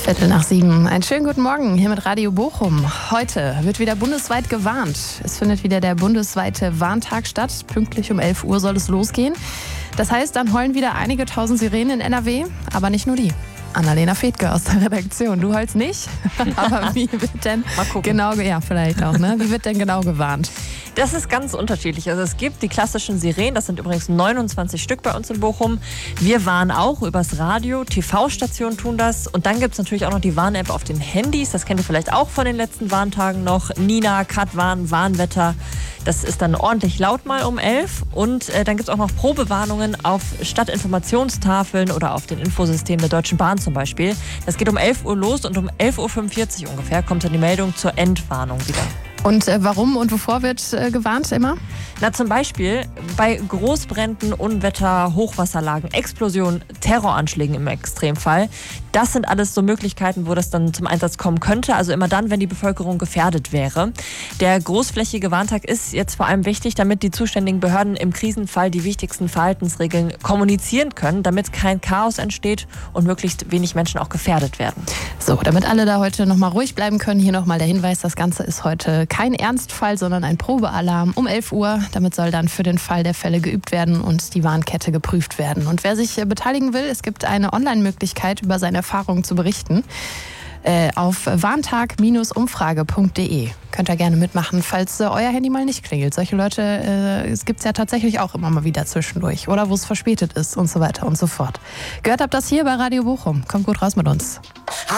7:15. Einen schönen guten Morgen hier mit Radio Bochum. Heute wird wieder bundesweit gewarnt. Es findet wieder der bundesweite Warntag statt. Pünktlich um 11 Uhr soll es losgehen. Das heißt, dann heulen wieder einige tausend Sirenen in NRW, aber nicht nur die. Annalena Fedke aus der Redaktion. Du heulst nicht, aber wie wird denn genau, ja vielleicht auch, ne? Wie wird denn genau gewarnt? Das ist ganz unterschiedlich. Also es gibt die klassischen Sirenen, das sind übrigens 29 Stück bei uns in Bochum. Wir warnen auch übers Radio, TV-Stationen tun das. Und dann gibt es natürlich auch noch die Warn-App auf den Handys. Das kennt ihr vielleicht auch von den letzten Warntagen noch. Nina, Katwarn, Warnwetter. Das ist dann ordentlich laut mal um 11. Und dann gibt es auch noch Probewarnungen auf Stadtinformationstafeln oder auf den Infosystemen der Deutschen Bahn zum Beispiel. Das geht um 11 Uhr los und um 11:45 Uhr ungefähr kommt dann die Meldung zur Endwarnung wieder. Und warum und wovor wird gewarnt immer? Na, zum Beispiel bei Großbränden, Unwetter, Hochwasserlagen, Explosionen, Terroranschlägen im Extremfall. Das sind alles so Möglichkeiten, wo das dann zum Einsatz kommen könnte. Also immer dann, wenn die Bevölkerung gefährdet wäre. Der großflächige Warntag ist jetzt vor allem wichtig, damit die zuständigen Behörden im Krisenfall die wichtigsten Verhaltensregeln kommunizieren können, damit kein Chaos entsteht und möglichst wenig Menschen auch gefährdet werden. So, damit alle da heute nochmal ruhig bleiben können, hier nochmal der Hinweis, das Ganze ist heute kein Ernstfall, sondern ein Probealarm um 11 Uhr. Damit soll dann für den Fall der Fälle geübt werden und die Warnkette geprüft werden. Und wer sich beteiligen will, es gibt eine Online-Möglichkeit, über seine Erfahrungen zu berichten. Auf warntag-umfrage.de. Könnt ihr gerne mitmachen, falls euer Handy mal nicht klingelt. Solche Leute es gibt es ja tatsächlich auch immer mal wieder zwischendurch. Oder wo es verspätet ist und so weiter und so fort. Gehört habt das hier bei Radio Bochum. Kommt gut raus mit uns.